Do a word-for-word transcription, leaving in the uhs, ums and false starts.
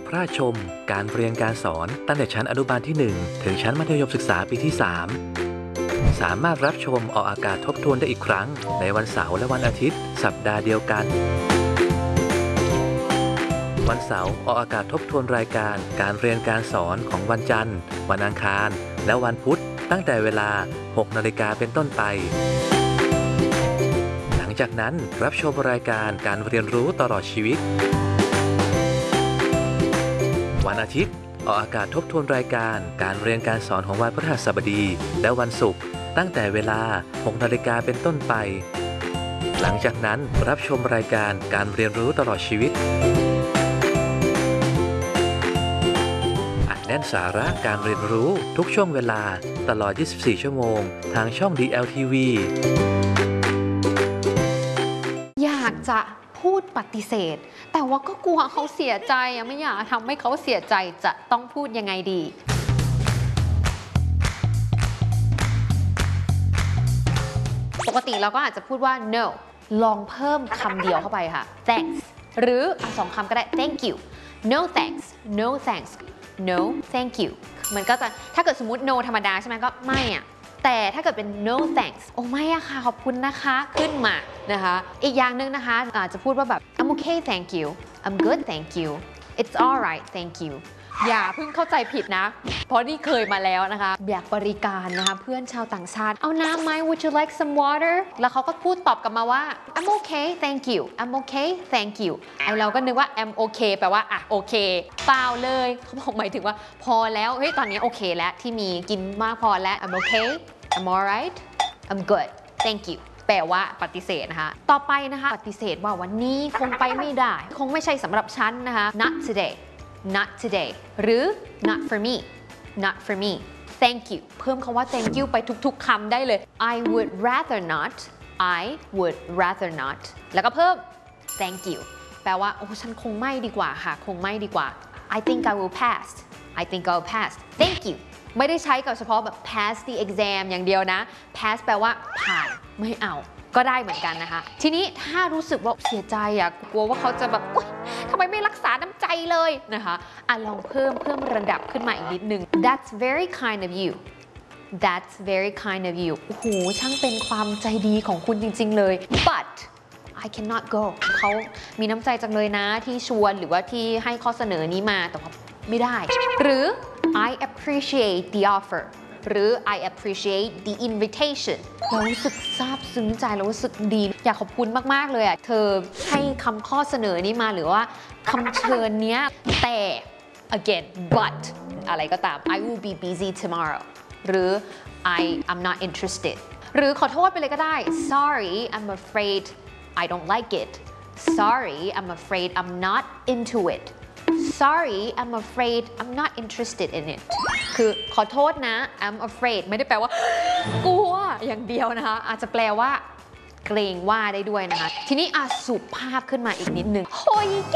พระราชชมการเรียนการสอนตั้งแต่ชั้นอนุบาลที่หนึ่งถึงชั้นมัธยมศึกษาปีที่สามสามารถรับชมออกอากาศทบทวนได้อีกครั้งในวันเสาร์และวันอาทิตย์สัปดาห์เดียวกันวันเสาร์ออกอากาศทบทวนรายการการเรียนการสอนของวันจันทร์วันอังคารและวันพุธตั้งแต่เวลา หกนาฬิกาเป็นต้นไปหลังจากนั้นรับชมรายการการเรียนรู้ตลอดชีวิตวันอาทิตย์ออกอากาศทบทวนรายการการเรียนการสอนของวันพฤหัสบดีและวันศุกร์ตั้งแต่เวลา หกนาฬิกาเป็นต้นไปหลังจากนั้นรับชมรายการการเรียนรู้ตลอดชีวิตแน่นสาระการเรียนรู้ทุกช่วงเวลาตลอด ยี่สิบสี่ ชั่วโมงทางช่อง ดี แอล ที วีอยากจะพูดปฏิเสธแต่ว่าก็กลัวเขาเสียใจไม่อยากทำให้เขาเสียใจจะต้องพูดยังไงดีปกติเราก็อาจจะพูดว่า no ลองเพิ่มคำเดียวเข้าไปค่ะ thanks หรือสองคำก็ได้ thank you no thanks no thanks no thank you มันก็จะถ้าเกิดสมมุติ no ธรรมดาใช่ไหมก็ไม่อะแต่ถ้าเกิดเป็น no thanks โอ้ไม่อะค่ะขอบคุณนะคะขึ้นมานะคะอีกอย่างหนึ่งนะคะอาจจะพูดว่าแบบ I'm okay thank you I'm good thank you it's alright thank you อย่าเพิ่งเข้าใจผิดนะเพราะนี่เคยมาแล้วนะคะอยากบริการนะคะเพื่อนชาวต่างชาติเอาน้ำไหม would you like some water แล้วเขาก็พูดตอบกลับมาว่า I'm okay thank you I'm okay thank you ไอเราก็นึกว่า I'm okay แปลว่าอ่ะโอเคเปล่าเลยเขาบอกหมายถึงว่าพอแล้วเฮ้ยตอนนี้โอเคแล้วที่มีกินมากพอแล้ว I'm okay I'm alright I'm good thank you แปลว่าปฏิเสธนะคะต่อไปนะคะปฏิเสธว่าวันนี้คงไปไม่ได้คงไม่ใช่สำหรับฉันนะคะ not today not today หรือ not for me not for me thank you เพิ่มคำว่า thank you ไปทุกๆคำได้เลย I would rather not I would rather not แล้วก็เพิ่ม thank you แปลว่าโอ้ฉันคงไม่ดีกว่าค่ะคงไม่ดีกว่า I think I will pass I think I'll pass thank you ไม่ได้ใช้กับเฉพาะแบบ pass the exam อย่างเดียวนะ pass แปลว่าผ่านไม่เอาก็ได้เหมือนกันนะคะทีนี้ถ้ารู้สึกว่าเสียใจอะกลัวว่าเขาจะแบบอุ๊ยทำไมไม่รักษาน้ำใจเลยนะคะอ่ะลองเพิ่มเพิ่มระดับขึ้นมาอีกนิดนึง That's very kind of you That's very kind of you โอ้โหช่างเป็นความใจดีของคุณจริงๆเลย but I cannot go เขามีน้ำใจจังเลยนะที่ชวนหรือว่าที่ให้ข้อเสนอนี้มาแต่ว่าไม่ได้หรือ I appreciate the offer หรือ I appreciate the invitation เรารู้สึกซาบซึ้งใจเรารู้สึกดีอยากขอบคุณมากๆเลยอ่ะเธอให้คำข้อเสนอนี้มาหรือว่าคำเชิญเนี้ยแต่ again but อะไรก็ตาม I will be busy tomorrow หรือ I am not interested หรือขอโทษไปเลยก็ได้ sorry I'm afraid I don't like it sorry I'm afraid I'm not into it sorry I'm afraid I'm not interested in it คือขอโทษนะ I'm afraid ไม่ได้แปลว่ากลัวอย่างเดียวนะคะอาจจะแปลว่าเกรงว่าได้ด้วยนะคะทีนี้อาสุภาพขึ้นมาอีกนิดนึงโอ้ยแก